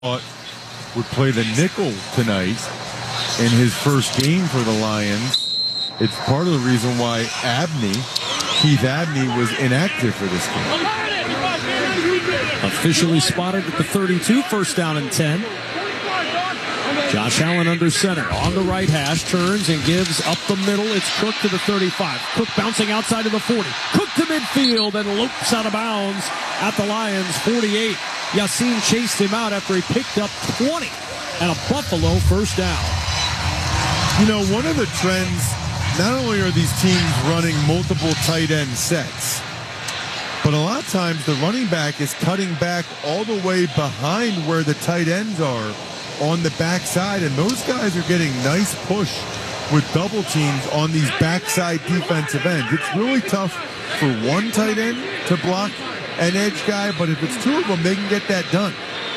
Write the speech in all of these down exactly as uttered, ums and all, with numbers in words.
would play the nickel tonight in his first game for the Lions. It's part of the reason why Abney, Keith Abney, was inactive for this game. Officially spotted at the thirty-two, first down and ten. Josh Allen under center, on the right hash, turns and gives up the middle. It's Cook to the thirty-five. Cook bouncing outside of the forty. Cook to midfield and lopes out of bounds at the Lions' forty-eight. Yassine chased him out after he picked up twenty and a Buffalo first down. You know, one of the trends, not only are these teams running multiple tight end sets, but a lot of times the running back is cutting back all the way behind where the tight ends are on the backside, and those guys are getting nice push with double teams on these backside defensive ends. It's really tough for one tight end to block an edge guy, but if it's two of them, they can get that done.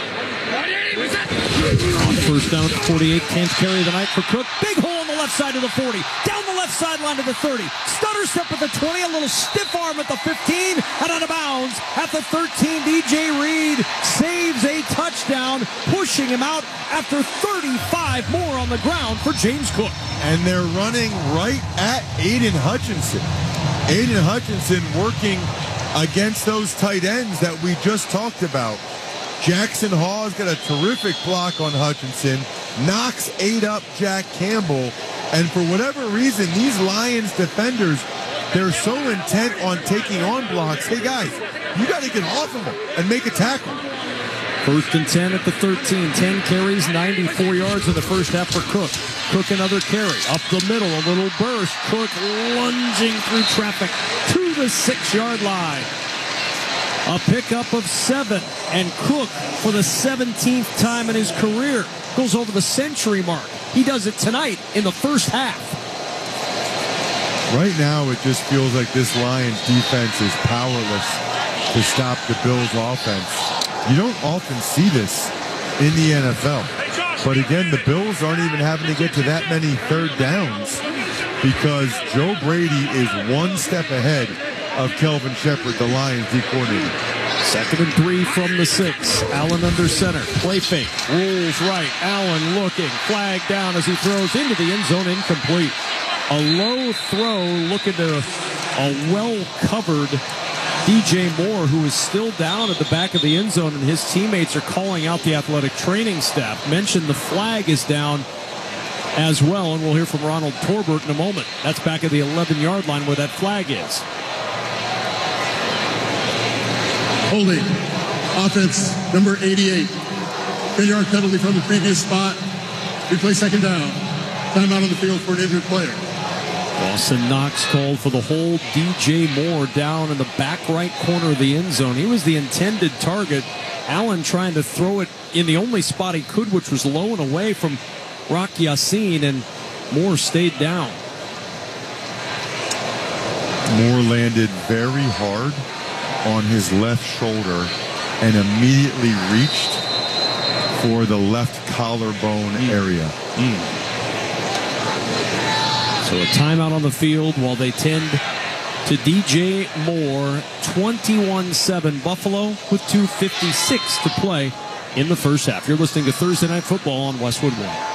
On first down at the forty-eight, tenth carry of the night for Cook. Big hole on the left side of the forty. Down the left sideline to the thirty. Stutter step at the twenty. A little stiff arm at the fifteen. And out of bounds at the thirteen. D J Reed saves a touchdown, pushing him out after thirty-five more on the ground for James Cook. And they're running right at Aiden Hutchinson. Aiden Hutchinson working against those tight ends that we just talked about. Jackson Hall's got a terrific block on Hutchinson. Knox ate up Jack Campbell. And for whatever reason, these Lions defenders, they're so intent on taking on blocks. Hey, guys, you got to get off of them and make a tackle. First and ten at the thirteen. ten carries, ninety-four yards in the first half for Cook. Cook another carry. Up the middle, a little burst. Cook lunging through traffic to the six-yard line. A pickup of seven. And Cook, for the seventeenth time in his career, goes over the century mark. He does it tonight in the first half. Right now, it just feels like this Lions defense is powerless to stop the Bills offense. You don't often see this in the N F L. But again, the Bills aren't even having to get to that many third downs because Joe Brady is one step ahead of Kelvin Shepard, the Lions D coordinator. Second and three from the six. Allen under center. Play fake. Rolls right. Allen looking. Flag down as he throws into the end zone. Incomplete. A low throw looking to a well-covered D J Moore, who is still down at the back of the end zone, and his teammates are calling out the athletic training staff. Mentioned the flag is down as well, and we'll hear from Ronald Torbert in a moment. That's back at the eleven-yard line where that flag is. Holding. Offense, number eighty-eight. ten-yard penalty from the previous spot. Replay second down. Timeout on the field for an injured player. Dawson Knox called for the hold. D J Moore down in the back right corner of the end zone. He was the intended target. Allen trying to throw it in the only spot he could, which was low and away from Rock Ya-Sin, and Moore stayed down. Moore landed very hard on his left shoulder and immediately reached for the left collarbone mm. area. Mm. So a timeout on the field while they tend to D J Moore. Twenty-one seven Buffalo with two fifty-six to play in the first half. You're listening to Thursday Night Football on Westwood One.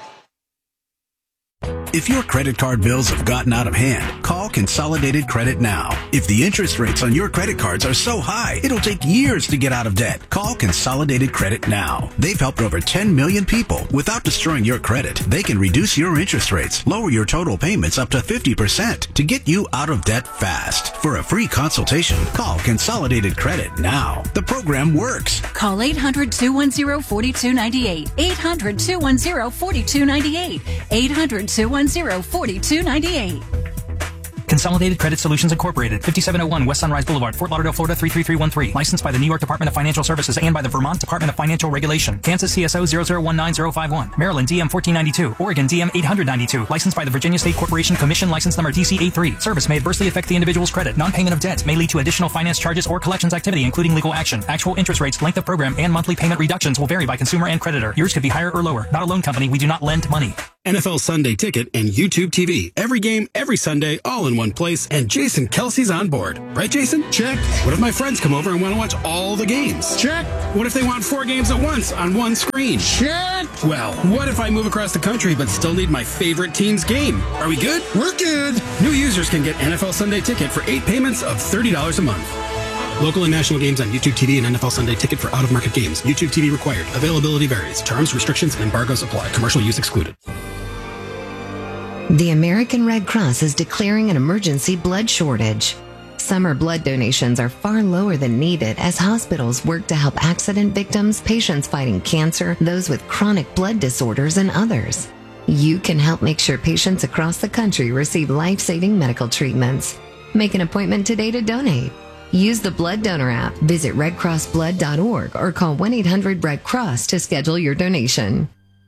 If your credit card bills have gotten out of hand, call Consolidated Credit now. If the interest rates on your credit cards are so high, it'll take years to get out of debt. Call Consolidated Credit now. They've helped over ten million people. Without destroying your credit, they can reduce your interest rates, lower your total payments up to fifty percent to get you out of debt fast. For a free consultation, call Consolidated Credit now. The program works. Call eight hundred, two one zero, four two nine eight. eight hundred, two one zero, four two nine eight. eight hundred, two one zero, four two nine eight. Consolidated Credit Solutions Incorporated, fifty-seven oh one West Sunrise Boulevard, Fort Lauderdale, Florida three three three one three. Licensed by the New York Department of Financial Services and by the Vermont Department of Financial Regulation. Kansas C S O zero zero one nine zero five one. Maryland D M fourteen ninety-two. Oregon D M eight ninety-two. Licensed by the Virginia State Corporation Commission. License number D C eighty-three. Service may adversely affect the individual's credit. Non-payment of debt may lead to additional finance charges or collections activity, including legal action. Actual interest rates, length of program, and monthly payment reductions will vary by consumer and creditor. Yours could be higher or lower. Not a loan company. We do not lend money. N F L Sunday Ticket, and YouTube T V. Every game, every Sunday, all in one place, and Jason Kelsey's on board. Right, Jason? Check. What if my friends come over and want to watch all the games? Check. What if they want four games at once on one screen? Check. Well, what if I move across the country but still need my favorite team's game? Are we good? We're good. New users can get N F L Sunday Ticket for eight payments of thirty dollars a month. Local and national games on YouTube T V and N F L Sunday Ticket for out-of-market games. YouTube T V required. Availability varies. Terms, restrictions, and embargoes apply. Commercial use excluded. The American Red Cross is declaring an emergency blood shortage. Summer blood donations are far lower than needed as hospitals work to help accident victims, patients fighting cancer, those with chronic blood disorders, and others. You can help make sure patients across the country receive life-saving medical treatments. Make an appointment today to donate. Use the Blood Donor app, visit red cross blood dot org, or call one eight hundred red cross to schedule your donation.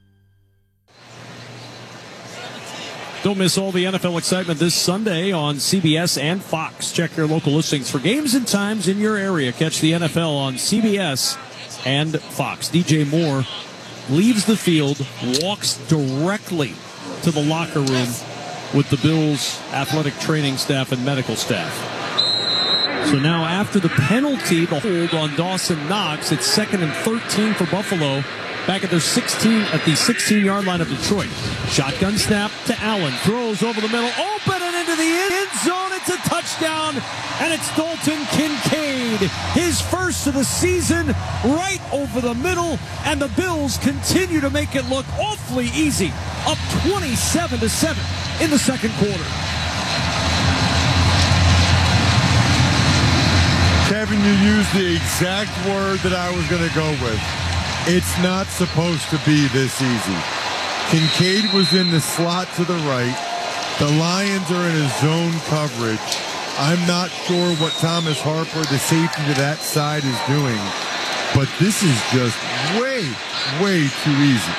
Don't miss all the N F L excitement this Sunday on C B S and Fox. Check your local listings for games and times in your area. Catch the N F L on C B S and Fox. D J Moore leaves the field, walks directly to the locker room with the Bills' athletic training staff and medical staff. So now after the penalty, the hold on Dawson Knox, it's second and thirteen for Buffalo. Back at their sixteen, at the sixteen-yard line of Detroit. Shotgun snap to Allen. Throws over the middle. Open and into the end zone. It's a touchdown. And it's Dalton Kincaid. His first of the season right over the middle. And the Bills continue to make it look awfully easy. Up twenty-seven to seven in the second quarter. Kevin, you used the exact word that I was going to go with. It's not supposed to be this easy. Kincaid was in the slot to the right. The Lions are in a zone coverage. I'm not sure what Thomas Harper, the safety to that side, is doing. But this is just way, way too easy.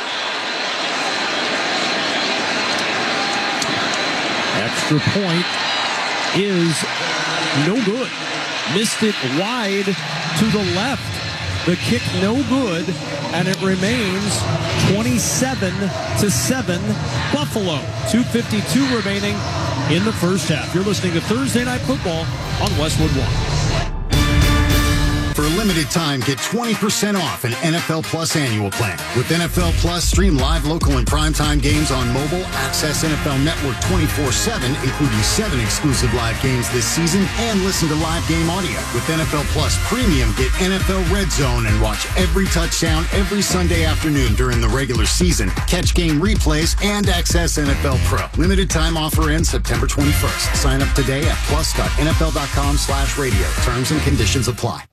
Extra point is no good. Missed it wide to the left. The kick no good, and it remains twenty-seven to seven Buffalo. two fifty-two remaining in the first half. You're listening to Thursday Night Football on Westwood One. For a limited time, get twenty percent off an N F L Plus annual plan. With N F L Plus, stream live, local, and primetime games on mobile, access N F L Network twenty-four seven, including seven exclusive live games this season, and listen to live game audio. With N F L Plus Premium, get N F L Red Zone and watch every touchdown every Sunday afternoon during the regular season. Catch game replays and access N F L Pro. Limited time offer ends September twenty-first. Sign up today at plus dot N F L dot com slash radio. Terms and conditions apply.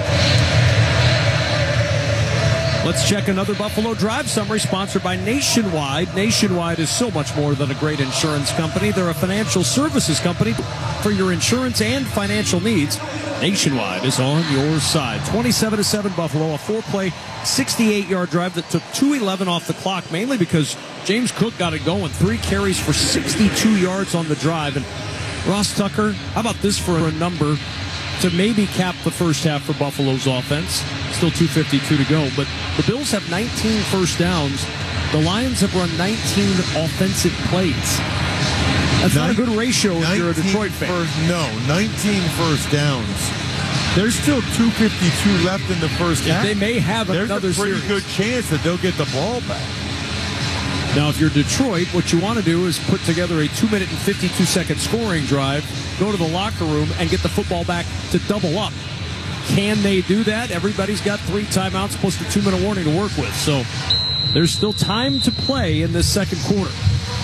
Let's check another Buffalo Drive summary sponsored by Nationwide. Nationwide is so much more than a great insurance company. They're a financial services company for your insurance and financial needs. Nationwide is on your side. twenty-seven to seven Buffalo, a four-play, sixty-eight-yard drive that took two eleven off the clock, mainly because James Cook got it going. Three carries for sixty-two yards on the drive. And Ross Tucker, how about this for a number to maybe cap the first half for Buffalo's offense? Still two fifty-two to go, but the Bills have nineteen first downs. The Lions have run nineteen offensive plays. That's not a good ratio if you're a Detroit fan. First, no, nineteen first downs. There's still two fifty-two left in the first half. They may have There's another a pretty series. good chance that they'll get the ball back. Now, if you're Detroit, what you want to do is put together a two minute and fifty-two second scoring drive, go to the locker room, and get the football back to double up. Can they do that? Everybody's got three timeouts plus the two minute warning to work with. So there's still time to play in this second quarter.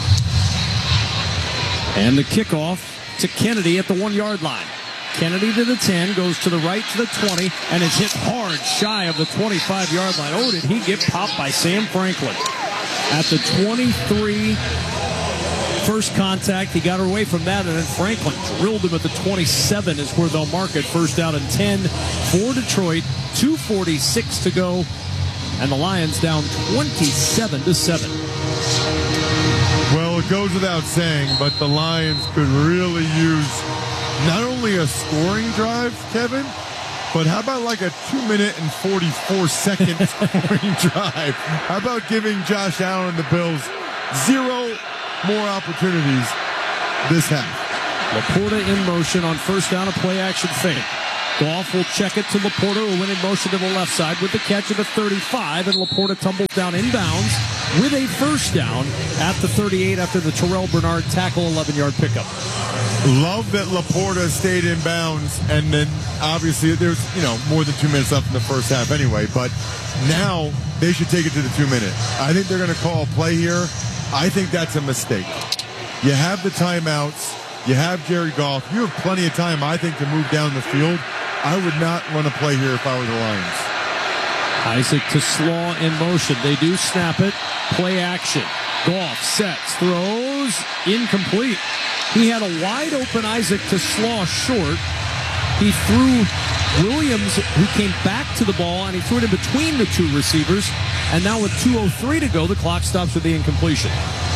And the kickoff to Kennedy at the one-yard line. Kennedy to the ten, goes to the right to the twenty, and is hit hard shy of the twenty-five-yard line. Oh, did he get popped by Sam Franklin? At the twenty-three, first contact, he got away from that, and then Franklin drilled him at the twenty-seven is where they'll mark it. First down and ten for Detroit, two forty-six to go, and the Lions down twenty-seven to seven. Well, it goes without saying, but the Lions could really use not only a scoring drive, Kevin, but how about like a two minute and forty-four second scoring drive? How about giving Josh Allen and the Bills Zero more opportunities this half. Laporta in motion on first down, a play action fake. Goff will check it to Laporta, who went in motion to the left side with the catch of the thirty-five, and Laporta tumbles down inbounds with a first down at the thirty-eight after the Terrell Bernard tackle, eleven-yard pickup. Love that Laporta stayed in bounds, and then obviously there's, you know, more than two minutes left in the first half anyway, but now they should take it to the two minute. I think they're going to call a play here. I think that's a mistake. You have the timeouts. You have Jared Goff. You have plenty of time, I think, to move down the field. I would not run a play here if I were the Lions. Isaac to Slaw in motion. They do snap it. Play action. Goff sets, throws, incomplete. He had a wide open Isaac to Slaw short. He threw Williams, who came back to the ball, and he threw it in between the two receivers. And now with two oh three to go, the clock stops with the incompletion.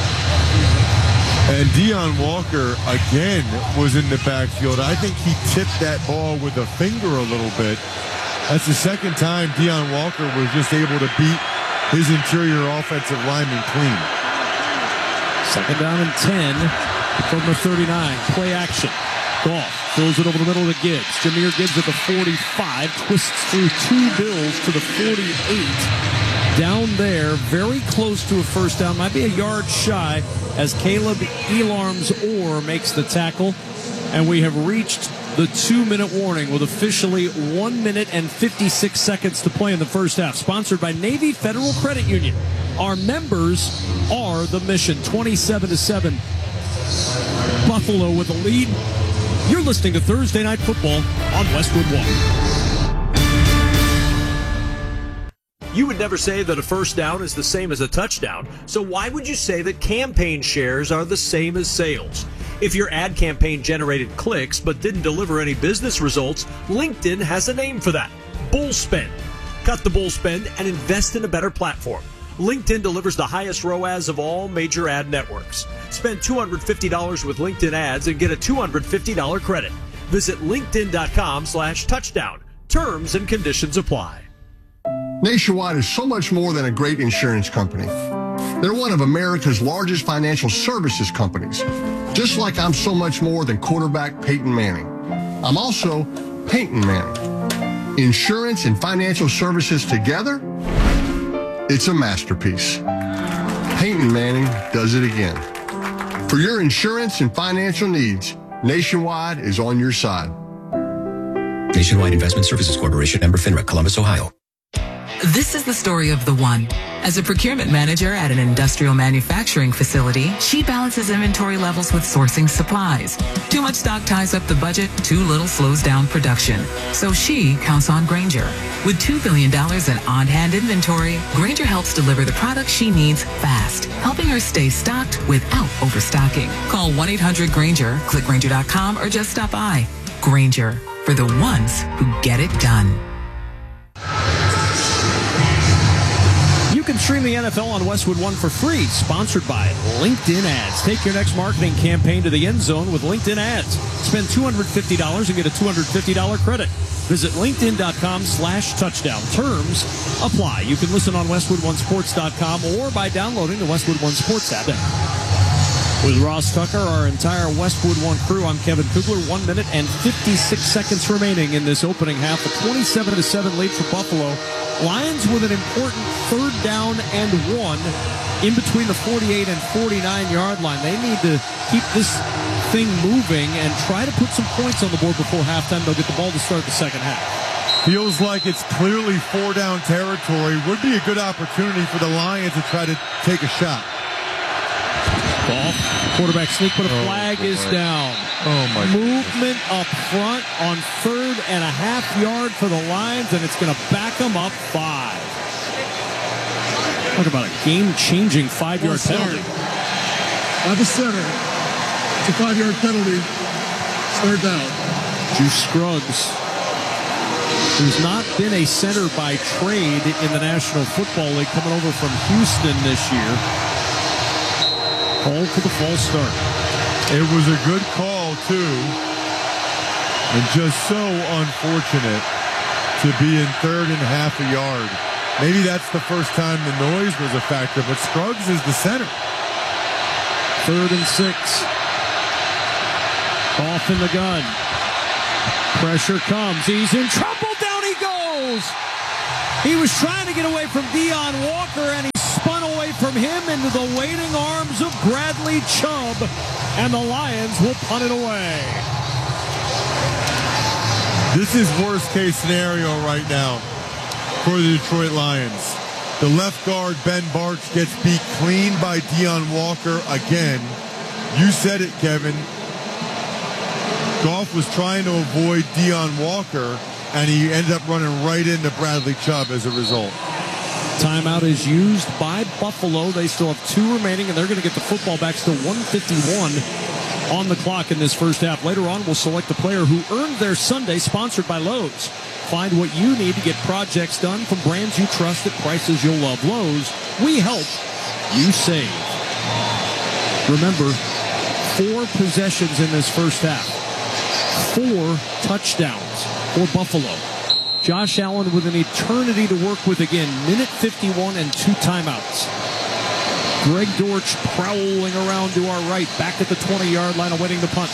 And Deion Walker, again, was in the backfield. I think he tipped that ball with a finger a little bit. That's the second time Deion Walker was just able to beat his interior offensive lineman clean. Second down and ten from the thirty-nine. Play action. Goff throws it over the middle to Gibbs. Jahmyr Gibbs at the forty-five. Twists through two Bills to the forty-eight. Down there, very close to a first down. Might be a yard shy as Caleb Elarms-Orr makes the tackle. And we have reached the two-minute warning with officially one minute and fifty-six seconds to play in the first half. Sponsored by Navy Federal Credit Union. Our members are the mission. twenty-seven to seven. Buffalo with the lead. You're listening to Thursday Night Football on Westwood One. You would never say that a first down is the same as a touchdown, so why would you say that campaign shares are the same as sales? If your ad campaign generated clicks but didn't deliver any business results, LinkedIn has a name for that: bull spend. Cut the bull spend and invest in a better platform. LinkedIn delivers the highest R O A S of all major ad networks. Spend two hundred fifty dollars with LinkedIn ads and get a two hundred fifty dollars credit. Visit linkedin.com slash touchdown. Terms and conditions apply. Nationwide is so much more than a great insurance company. They're one of America's largest financial services companies. Just like I'm so much more than quarterback Peyton Manning. I'm also Peyton Manning. Insurance and financial services together, it's a masterpiece. Peyton Manning does it again. For your insurance and financial needs, Nationwide is on your side. Nationwide Investment Services Corporation, member FINRA, Columbus, Ohio. This is the story of the one. As a procurement manager at an industrial manufacturing facility, she balances inventory levels with sourcing supplies. Too much stock ties up the budget, too little slows down production. So she counts on Grainger. With two billion dollars in on-hand inventory, Grainger helps deliver the products she needs fast, helping her stay stocked without overstocking. Call one eight hundred Grainger, click Grainger dot com, or just stop by. Grainger, for the ones who get it done. You can stream the N F L on Westwood One for free, sponsored by LinkedIn Ads. Take your next marketing campaign to the end zone with LinkedIn Ads. Spend two hundred fifty dollars and get a two hundred fifty dollars credit. Visit linkedin.com slash touchdown. Terms apply. You can listen on westwood one sports dot com or by downloading the Westwood One Sports app. With Ross Tucker, our entire Westwood One crew, I'm Kevin Kugler. One minute and fifty-six seconds remaining in this opening half. A twenty-seven to seven lead for Buffalo. Lions with an important third down and one in between the forty-eight and forty-nine yard line. They need to keep this thing moving and try to put some points on the board before halftime. They'll get the ball to start the second half. Feels like it's clearly four down territory. Would be a good opportunity for the Lions to try to take a shot. Ball, quarterback sneak, but a flag oh, is down. Oh, my Movement God. Up front on third and a half yard for the Lions, and it's going to back them up five. Talk about a game-changing five-yard penalty. At the center. It's a five-yard penalty. Third down. Juice Scruggs, who's not been a center by trade in the National Football League, coming over from Houston this year. Call to the false start. It was a good call, too. And just so unfortunate to be in third and half a yard. Maybe that's the first time the noise was a factor, but Scruggs is the center. Third and six. Off in the gun. Pressure comes. He's in trouble. Down he goes. He was trying to get away from Dion Walker, and he spun away from him into the waiting arms of Bradley Chubb, and the Lions will punt it away. This is worst case scenario right now for the Detroit Lions. The left guard, Ben Barch, gets beat clean by Dion Walker again. You said it, Kevin. Goff was trying to avoid Dion Walker, and he ended up running right into Bradley Chubb as a result. Timeout is used by Buffalo. They still have two remaining, and they're going to get the football back. Still one fifty-one on the clock in this first half. Later on, we'll select the player who earned their Sunday, sponsored by Lowe's. Find what you need to get projects done from brands you trust at prices you'll love. Lowe's, we help, you save. Remember, four possessions in this first half. Four touchdowns for Buffalo. Josh Allen with an eternity to work with again. Minute fifty-one and two timeouts. Greg Dortch prowling around to our right, back at the twenty-yard line awaiting the punt.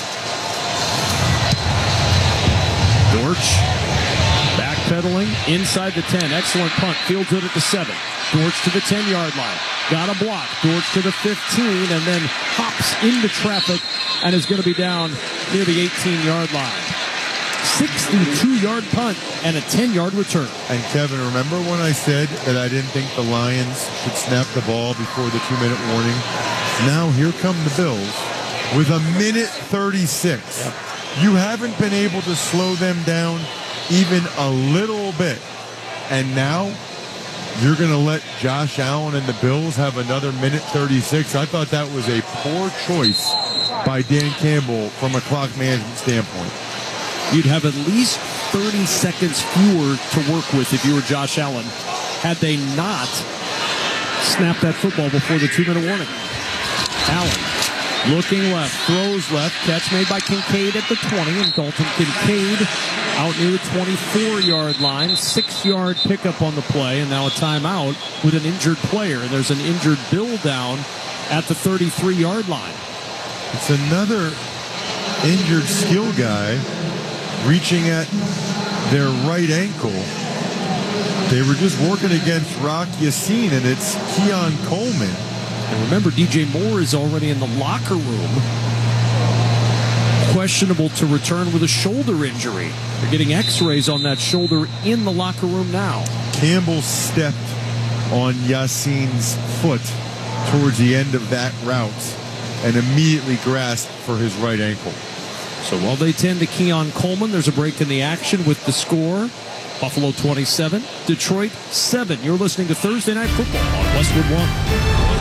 Dortch backpedaling inside the ten. Excellent punt. Fields it at the seven. Dortch to the ten-yard line. Got a block. Dortch to the fifteen, and then hops into traffic and is going to be down near the eighteen-yard line. sixty-two-yard punt and a ten-yard return. And Kevin, remember when I said that I didn't think the Lions should snap the ball before the two-minute warning? Now here come the Bills with a minute thirty-six. Yep. You haven't been able to slow them down even a little bit. And now you're going to let Josh Allen and the Bills have another minute thirty-six. I thought that was a poor choice by Dan Campbell from a clock management standpoint. You'd have at least thirty seconds fewer to work with if you were Josh Allen had they not snapped that football before the two-minute warning. Allen looking left, throws left, catch made by Kincaid at the twenty, and Dalton Kincaid out near the twenty-four-yard line. Six-yard pickup on the play, and now a timeout with an injured player. There's an injured Bill down at the thirty-three-yard line. It's another injured skill guy reaching at their right ankle. They were just working against Rock Yassin, and it's Keon Coleman. And remember, D J Moore is already in the locker room. Questionable to return with a shoulder injury. They're getting x-rays on that shoulder in the locker room now. Campbell stepped on Yassin's foot towards the end of that route and immediately grasped for his right ankle. So while they tend to Keon Coleman, there's a break in the action with the score. Buffalo twenty-seven, Detroit seven. You're listening to Thursday Night Football on Westwood One.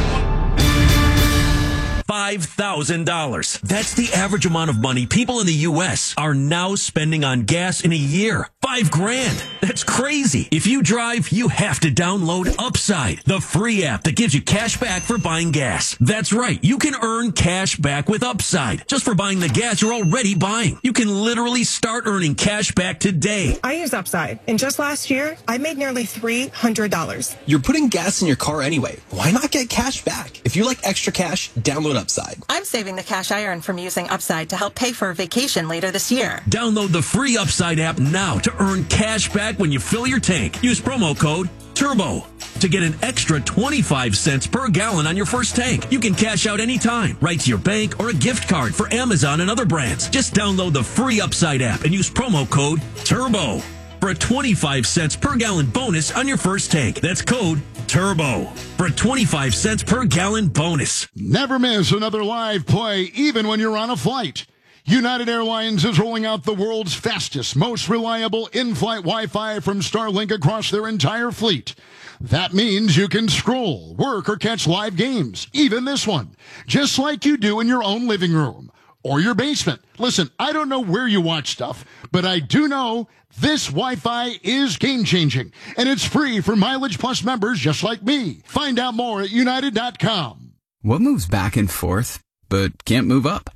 five thousand dollars. That's the average amount of money people in the U S are now spending on gas in a year. Five grand. That's crazy. If you drive, you have to download Upside, the free app that gives you cash back for buying gas. That's right. You can earn cash back with Upside just for buying the gas you're already buying. You can literally start earning cash back today. I use Upside, and just last year, I made nearly three hundred dollars. You're putting gas in your car anyway. Why not get cash back? If you like extra cash, download Upside. I'm saving the cash I earn from using Upside to help pay for a vacation later this year. Download the free Upside app now to earn cash back when you fill your tank. Use promo code TURBO to get an extra twenty-five cents per gallon on your first tank. You can cash out anytime, right to your bank or a gift card for Amazon and other brands. Just download the free Upside app and use promo code TURBO for a twenty-five cents per gallon bonus on your first tank. That's code TURBO for a twenty-five cents per gallon bonus. Never miss another live play, even when you're on a flight. United Airlines is rolling out the world's fastest, most reliable in-flight Wi-Fi from Starlink across their entire fleet. That means you can scroll, work, or catch live games, even this one, just like you do in your own living room or your basement. Listen, I don't know where you watch stuff, but I do know this Wi-Fi is game-changing, and it's free for Mileage Plus members just like me. Find out more at United dot com. What moves back and forth, but can't move up?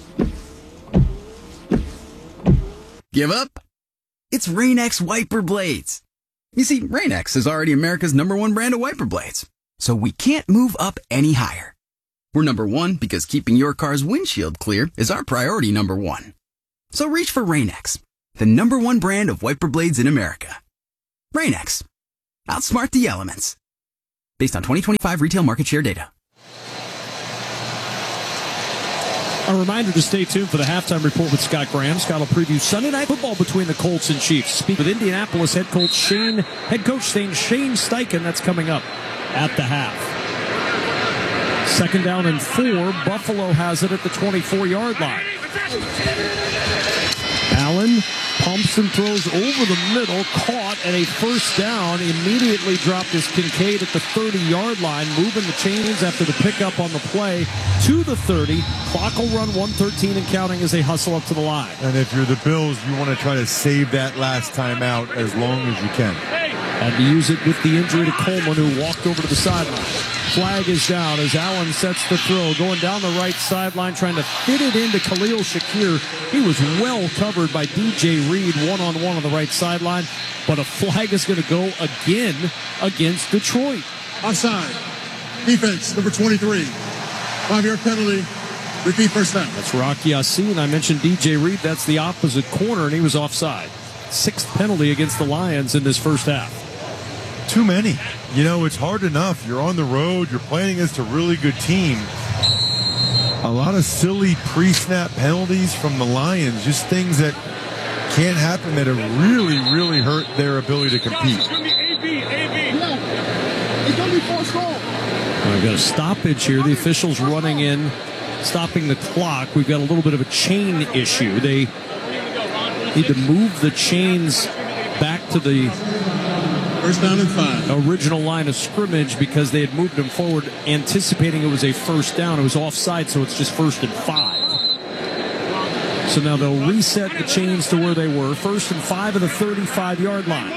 Give up? It's Rain-X wiper blades. You see, Rain-X is already America's number one brand of wiper blades, so we can't move up any higher. We're number one because keeping your car's windshield clear is our priority number one. So reach for Rain-X, the number one brand of wiper blades in America. Rain-X. Outsmart the elements. Based on twenty twenty-five retail market share data. A reminder to stay tuned for the halftime report with Scott Graham. Scott will preview Sunday Night Football between the Colts and Chiefs. Speak with Indianapolis head coach Shane, head coach Shane Steichen. That's coming up at the half. Second down and four. Buffalo has it at the twenty-four-yard line. Allen pumps and throws over the middle, caught at a first down, immediately dropped his Kincaid at the thirty-yard line, moving the chains after the pickup on the play to the thirty. Clock will run one thirteen and counting as they hustle up to the line. And if you're the Bills, you want to try to save that last time out as long as you can. Had to use it with the injury to Coleman, who walked over to the sideline. Flag is down as Allen sets the throw, going down the right sideline, trying to fit it into Khalil Shakir. He was well covered by D J Reed, one-on-one on the right sideline, but a flag is going to go again against Detroit. Offside. Defense, number twenty-three. Five-yard penalty. Repeat first down. That's Rocky Yassin. I mentioned D J Reed. That's the opposite corner, and he was offside. Sixth penalty against the Lions in this first half. Too many. You know, it's hard enough. You're on the road. You're playing against a really good team. A lot of silly pre-snap penalties from the Lions. Just things that can't happen that have really, really hurt their ability to compete. It's going to be A B, A B. Yeah. It's going to be forced goal. We've got a stoppage here. The officials running in, stopping the clock. We've got a little bit of a chain issue. They need to move the chains back to the first down and five. Original line of scrimmage because they had moved them forward, anticipating it was a first down. It was offside, so it's just first and five. So now they'll reset the chains to where they were. First and five at the thirty-five-yard line.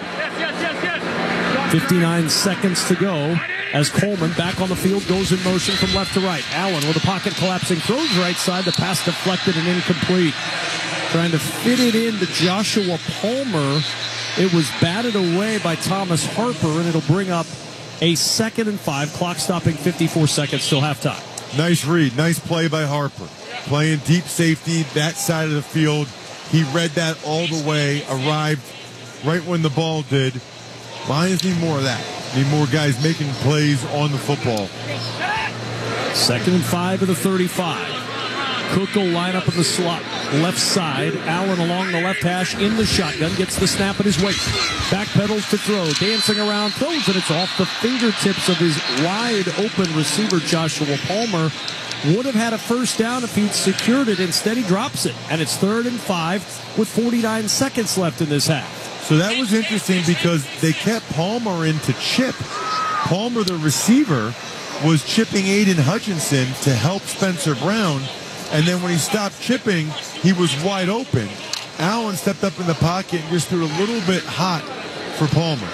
fifty-nine seconds to go as Coleman back on the field goes in motion from left to right. Allen with a pocket collapsing, throws right side. The pass deflected and incomplete. Trying to fit it into Joshua Palmer. It was batted away by Thomas Harper, and it'll bring up a second and five. Clock stopping fifty-four seconds till halftime. Nice read. Nice play by Harper. Playing deep safety, that side of the field. He read that all the way, arrived right when the ball did. Lions need more of that. Need more guys making plays on the football. Second and five of the thirty-five. Cook will line up in the slot left side. Allen along the left hash in the shotgun. Gets the snap at his waist. Backpedals to throw. Dancing around. Throws, and it's off the fingertips of his wide open receiver, Joshua Palmer. Would have had a first down if he'd secured it. Instead, he drops it. And it's third and five with forty-nine seconds left in this half. So that was interesting because they kept Palmer in to chip. Palmer, the receiver, was chipping Aiden Hutchinson to help Spencer Brown. And then when he stopped chipping, he was wide open. Allen stepped up in the pocket and just threw a little bit hot for Palmer.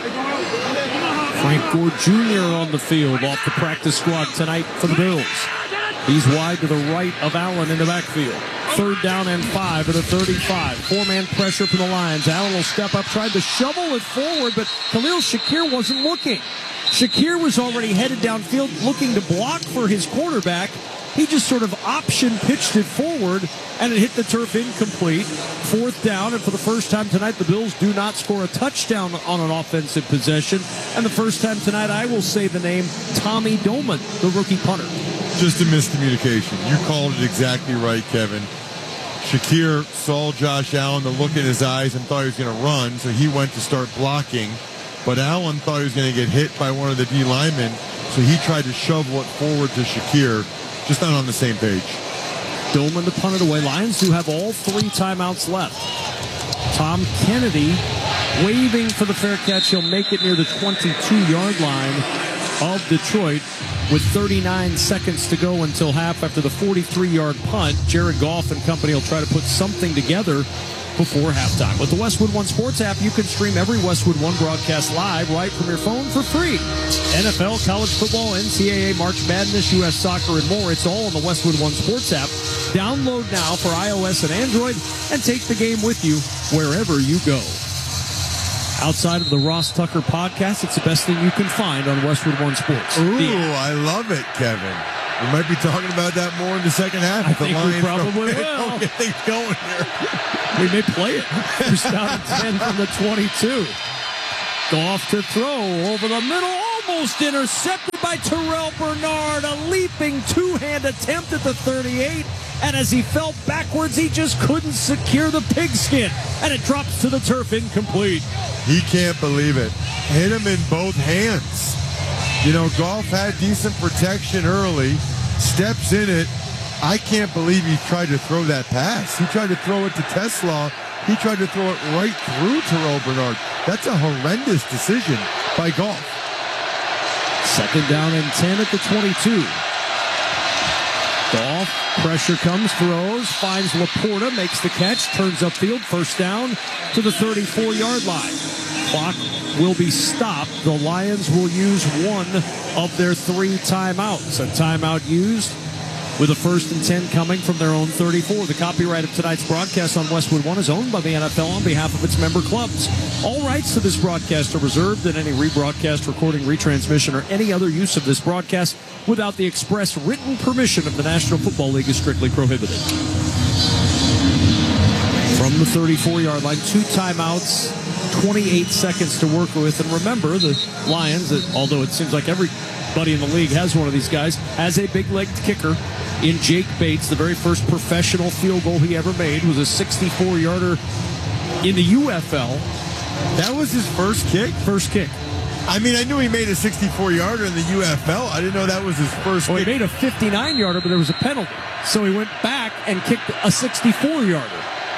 Frank Gore Junior on the field off the practice squad tonight for the Bills. He's wide to the right of Allen in the backfield. Third down and five at a thirty-five. Four-man pressure from the Lions. Allen will step up, tried to shovel it forward, but Khalil Shakir wasn't looking. Shakir was already headed downfield looking to block for his quarterback. He just sort of option pitched it forward, and it hit the turf incomplete. Fourth down, and for the first time tonight, the Bills do not score a touchdown on an offensive possession. And the first time tonight, I will say the name Tommy Doman, the rookie punter. Just a miscommunication. You called it exactly right, Kevin. Shakir saw Josh Allen, the look in his eyes, and thought he was going to run, so he went to start blocking. But Allen thought he was going to get hit by one of the D linemen, so he tried to shovel it forward to Shakir. Just not on the same page. Doman to punt it away. Lions do have all three timeouts left. Tom Kennedy waving for the fair catch. He'll make it near the twenty-two-yard line of Detroit with thirty-nine seconds to go until half after the forty-three-yard punt. Jared Goff and company will try to put something together before halftime. With the Westwood One Sports app, you can stream every Westwood One broadcast live right from your phone for free. N F L, college football, N C double A, March Madness, U S Soccer, and more. It's all on the Westwood One Sports app. Download now for iOS and Android and take the game with you wherever you go. Outside of the Ross Tucker podcast, it's the best thing you can find on Westwood One Sports. Ooh, I love it, Kevin. We might be talking about that more in the second half. I the think Lions we probably don't, will. Don't get things going here. We may play it. First down and ten from the twenty-two. Goff to throw over the middle, almost intercepted by Terrell Bernard. A leaping two-hand attempt at the thirty-eight. And as he fell backwards, he just couldn't secure the pigskin. And it drops to the turf, incomplete. He can't believe it. Hit him in both hands. You know, Goff had decent protection early, steps in it. I can't believe he tried to throw that pass. He tried to throw it to Tesla. He tried to throw it right through Terrell Bernard. That's a horrendous decision by Goff. Second down and ten at the twenty-two. Goff, pressure comes, throws, finds Laporta, makes the catch, turns upfield, first down to the thirty-four-yard line. Clock will be stopped. The Lions will use one of their three timeouts. A timeout used with a first and ten coming from their own thirty-four. The copyright of tonight's broadcast on Westwood One is owned by the N F L on behalf of its member clubs. All rights to this broadcast are reserved, and any rebroadcast, recording, retransmission, or any other use of this broadcast without the express written permission of the National Football League is strictly prohibited. From the thirty-four-yard line, two timeouts, twenty-eight seconds to work with. And remember, the Lions, although it seems like everybody in the league has one of these guys, has a big-legged kicker in Jake Bates. The very first professional field goal he ever made was a sixty-four-yarder in the U F L. That was his first kick? First kick. I mean, I knew he made a sixty-four-yarder in the U F L. I didn't know that was his first well, kick. He made a fifty-nine-yarder, but there was a penalty. So he went back and kicked a sixty-four-yarder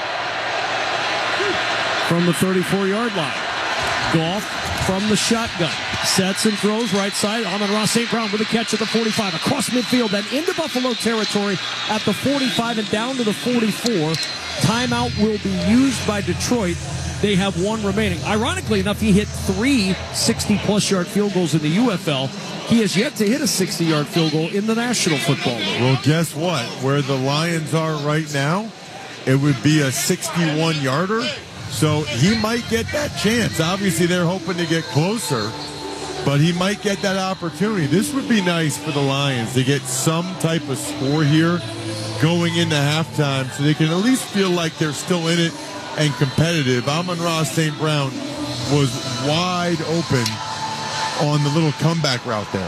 from the thirty-four-yard line. Goff from the shotgun. Sets and throws right side. Amon-Ra Saint Brown with a catch at the forty-five. Across midfield, then into Buffalo territory at the forty-five and down to the forty-four. Timeout will be used by Detroit. They have one remaining. Ironically enough, he hit three sixty-plus yard field goals in the U F L. He has yet to hit a sixty-yard field goal in the National Football League. Well, guess what? Where the Lions are right now, it would be a sixty-one-yarder. So he might get that chance. Obviously, they're hoping to get closer, but he might get that opportunity. This would be nice for the Lions to get some type of score here going into halftime so they can at least feel like they're still in it and competitive. Amon-Ra Saint Brown was wide open on the little comeback route there.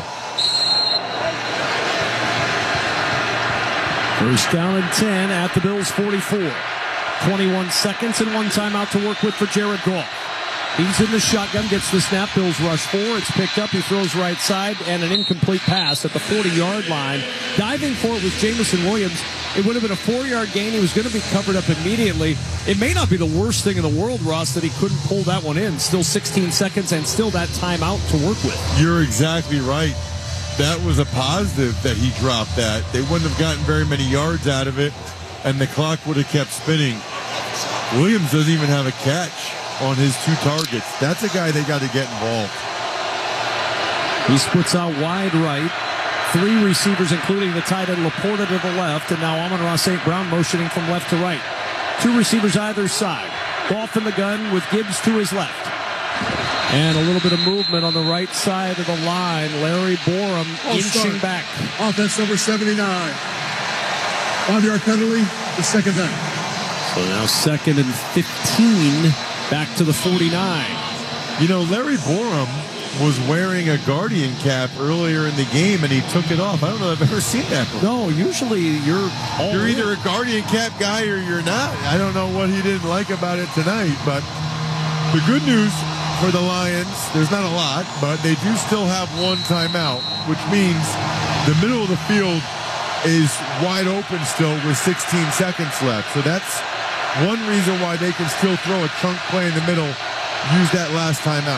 First down and ten at the Bills' forty-four. twenty-one seconds and one timeout to work with for Jared Goff. He's in the shotgun, gets the snap. Bills rush four. It's picked up. He throws right side and an incomplete pass at the forty-yard line. Diving for it was Jameson Williams. It would have been a four-yard gain. He was going to be covered up immediately. It may not be the worst thing in the world, Ross, that he couldn't pull that one in. Still sixteen seconds and still that timeout to work with. You're exactly right. That was a positive that he dropped that. They wouldn't have gotten very many yards out of it, and the clock would have kept spinning. Williams doesn't even have a catch on his two targets. That's a guy they got to get involved. He splits out wide right. Three receivers, including the tight end Laporta to the left, and now Amon-Ra Saint Brown motioning from left to right. Two receivers either side. Goff in the gun with Gibbs to his left. And a little bit of movement on the right side of the line. Larry Borum All inching start. back. Offense number seventy-nine. Five-yard penalty, the second down. So now second and fifteen, back to the forty-nine. You know, Larry Borum was wearing a Guardian cap earlier in the game, and he took it off. I don't know if I've ever seen that before. No, usually you're all You're in. either a Guardian cap guy or you're not. I don't know what he didn't like about it tonight, but the good news for the Lions, there's not a lot, but they do still have one timeout, which means the middle of the field is wide open still with sixteen seconds left. So that's one reason why they can still throw a chunk play in the middle, use that last timeout.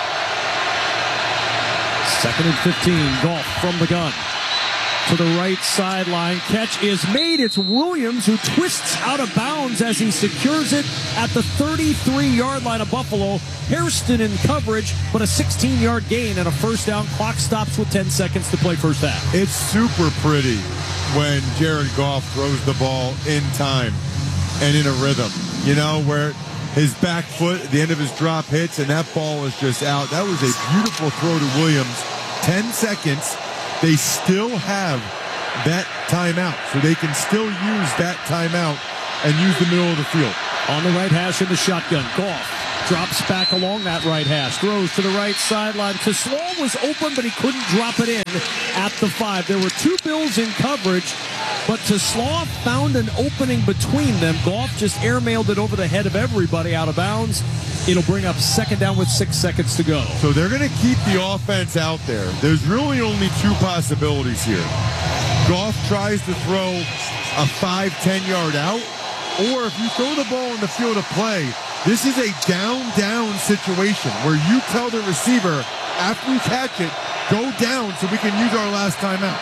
Second and fifteen, Goff from the gun. To the right sideline. Catch is made. It's Williams who twists out of bounds as he secures it at the thirty-three-yard line of Buffalo. Hairston in coverage, but a sixteen-yard gain and a first down. Clock stops with ten seconds to play first half. It's super pretty when Jared Goff throws the ball in time and in a rhythm. You know, where his back foot at the end of his drop hits and that ball is just out. That was a beautiful throw to Williams. ten seconds. They still have that timeout, so they can still use that timeout and use the middle of the field. On the right hash in the shotgun, Goff drops back along that right hash, throws to the right sideline. TeSlaa was open, but he couldn't drop it in at the five. There were two Bills in coverage, but TeSlaa found an opening between them. Goff just airmailed it over the head of everybody out of bounds. It'll bring up second down with six seconds to go. So they're going to keep the offense out there. There's really only two possibilities here. Goff tries to throw a five, ten-yard out, or if you throw the ball in the field of play, this is a down-down situation where you tell the receiver, after you catch it, go down so we can use our last timeout.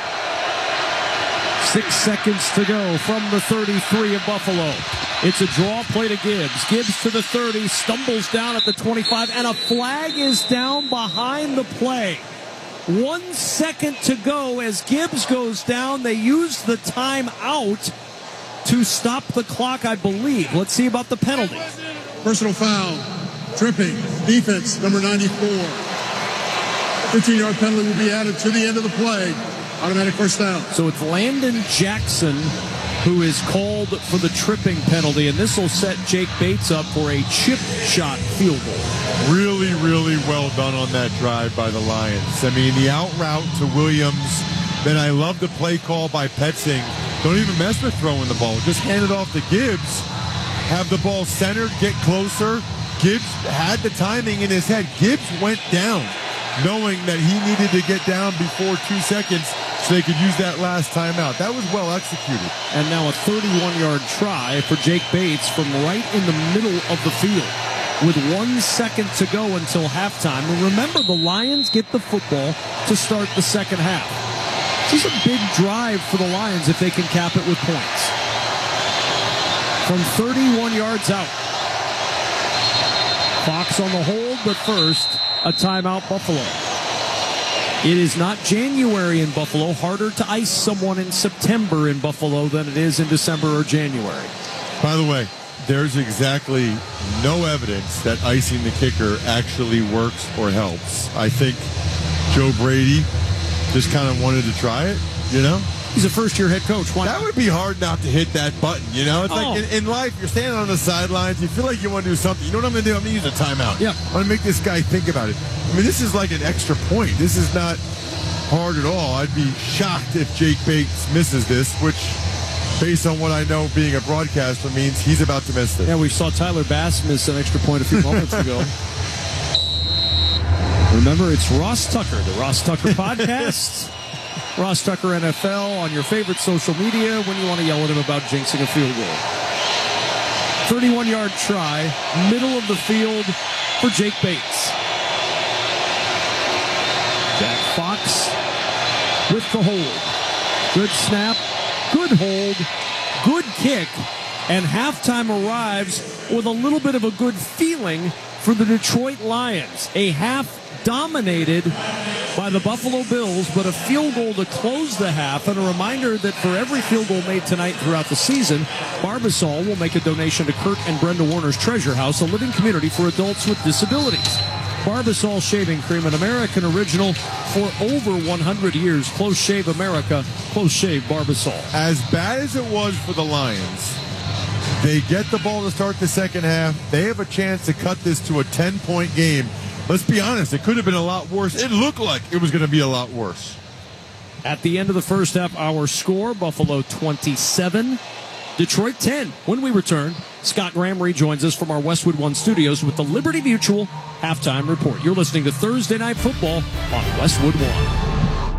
Six seconds to go from the thirty-three of Buffalo. It's a draw play to Gibbs. Gibbs to the thirty, stumbles down at the twenty-five, and a flag is down behind the play. One second to go as Gibbs goes down. They use the timeout to stop the clock, I believe. Let's see about the penalty. Personal foul, tripping, defense, number ninety-four. fifteen-yard penalty will be added to the end of the play. Automatic first down. So it's Landon Jackson who is called for the tripping penalty, and this will set Jake Bates up for a chip shot field goal. Really, really well done on that drive by the Lions. I mean, the out route to Williams, then I love the play call by Petzing. Don't even mess with throwing the ball. Just hand it off to Gibbs. Have the ball centered, get closer. Gibbs had the timing in his head. Gibbs went down knowing that he needed to get down before two seconds so they could use that last timeout. That was well executed. And now a thirty-one-yard try for Jake Bates from right in the middle of the field with one second to go until halftime. And remember, the Lions get the football to start the second half. This is a big drive for the Lions if they can cap it with points. From thirty-one yards out. Fox on the hold, but first, a timeout Buffalo. It is not January in Buffalo. Harder to ice someone in September in Buffalo than it is in December or January. By the way, there's exactly no evidence that icing the kicker actually works or helps. I think Joe Brady just kind of wanted to try it, you know? He's a first-year head coach. Why that would be hard not to hit that button, you know? It's oh. like in, in life, you're standing on the sidelines, you feel like you want to do something. You know what I'm going to do? I'm going to use a timeout. Yeah. I'm going to make this guy think about it. I mean, this is like an extra point. This is not hard at all. I'd be shocked if Jake Bates misses this, which, based on what I know being a broadcaster, means he's about to miss this. Yeah, we saw Tyler Bass miss an extra point a few moments ago. Remember, it's Ross Tucker, the Ross Tucker Podcast. Ross Tucker N F L on your favorite social media when you want to yell at him about jinxing a field goal. thirty-one-yard try, middle of the field for Jake Bates. Jack Fox with the hold. Good snap, good hold, good kick, and halftime arrives with a little bit of a good feeling for the Detroit Lions. A half dominated by the Buffalo Bills, but a field goal to close the half. And a reminder that for every field goal made tonight throughout the season, Barbasol will make a donation to Kurt and Brenda Warner's Treasure House, a living community for adults with disabilities. Barbasol Shaving Cream, an American original for over one hundred years. Close Shave America, Close Shave Barbasol. As bad as it was for the Lions, they get the ball to start the second half. They have a chance to cut this to a ten-point game. Let's be honest, it could have been a lot worse. It looked like it was going to be a lot worse. At the end of the first half, our score, Buffalo twenty-seven, Detroit ten. When we return, Scott Graham rejoins us from our Westwood One studios with the Liberty Mutual Halftime Report. You're listening to Thursday Night Football on Westwood One.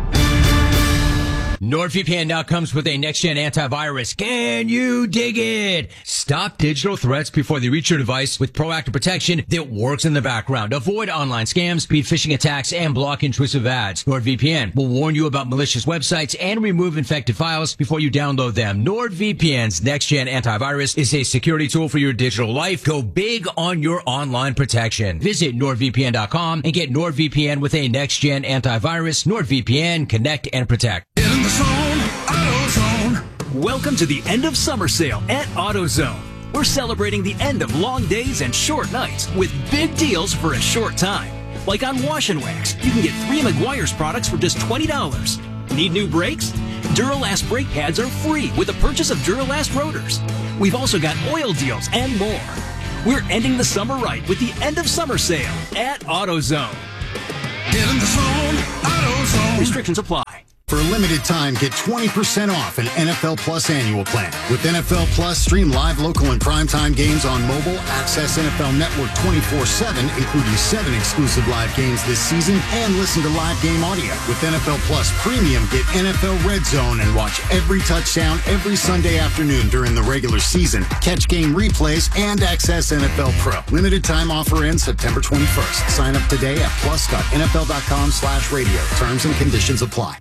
NordVPN now comes with a next-gen antivirus. Can you dig it? Stop digital threats before they reach your device with proactive protection that works in the background. Avoid online scams, speed phishing attacks, and block intrusive ads. NordVPN will warn you about malicious websites and remove infected files before you download them. NordVPN's next-gen antivirus is a security tool for your digital life. Go big on your online protection. Visit nord V P N dot com and get NordVPN with a next-gen antivirus. NordVPN, connect and protect. Zone, AutoZone. Welcome to the end of summer sale at AutoZone. We're celebrating the end of long days and short nights with big deals for a short time. Like on wash and wax, you can get three Meguiar's products for just twenty dollars. Need new brakes? Duralast brake pads are free with the purchase of Duralast rotors. We've also got oil deals and more. We're ending the summer right with the end of summer sale at AutoZone. Get in the zone, AutoZone. Restrictions apply. For a limited time, get twenty percent off an N F L Plus annual plan. With N F L Plus, stream live, local, and primetime games on mobile. Access N F L Network twenty-four seven, including seven exclusive live games this season, and listen to live game audio. With N F L Plus Premium, get N F L Red Zone and watch every touchdown every Sunday afternoon during the regular season. Catch game replays and access N F L Pro. Limited time offer ends September twenty-first. Sign up today at plus.nfl.com slash radio. Terms and conditions apply.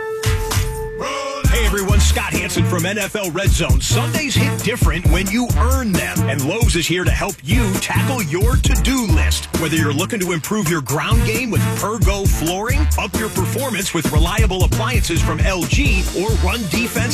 Hey everyone, Scott Hansen from N F L Red Zone. Sundays hit different when you earn them, and Lowe's is here to help you tackle your to-do list. Whether you're looking to improve your ground game with Pergo flooring, up your performance with reliable appliances from L G, or run defense